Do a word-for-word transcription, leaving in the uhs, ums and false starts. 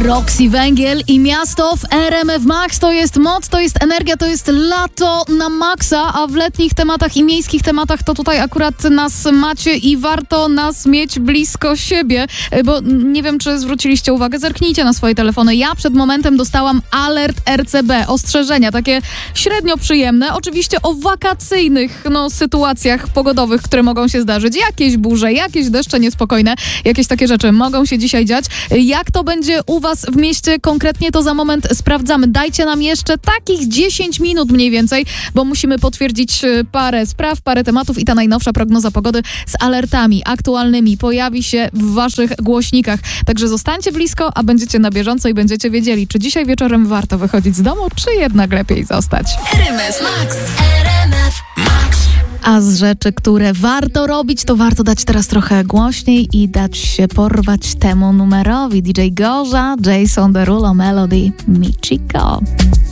Roxy Węgiel i miasto w R M F Max. To jest moc, to jest energia, to jest lato na maksa, a w letnich tematach i miejskich tematach to tutaj akurat nas macie i warto nas mieć blisko siebie, bo nie wiem, czy zwróciliście uwagę, zerknijcie na swoje telefony. Ja przed momentem dostałam alert R C B, ostrzeżenia, takie średnio przyjemne, oczywiście o wakacyjnych no, sytuacjach pogodowych, które mogą się zdarzyć. Jakieś burze, jakieś deszcze niespokojne, jakieś takie rzeczy mogą się dzisiaj dziać. Jak to będzie u was w mieście konkretnie, to za moment sprawdzamy. Dajcie nam jeszcze takich dziesięć minut mniej więcej, bo musimy potwierdzić parę spraw, parę tematów i ta najnowsza prognoza pogody z alertami aktualnymi pojawi się w waszych głośnikach. Także zostańcie blisko, a będziecie na bieżąco i będziecie wiedzieli, czy dzisiaj wieczorem warto wychodzić z domu, czy jednak lepiej zostać. R M F Max. R M F Max. A z rzeczy, które warto robić, to warto dać teraz trochę głośniej i dać się porwać temu numerowi. D J Gorza, Jason Derulo, Melody, Michiko.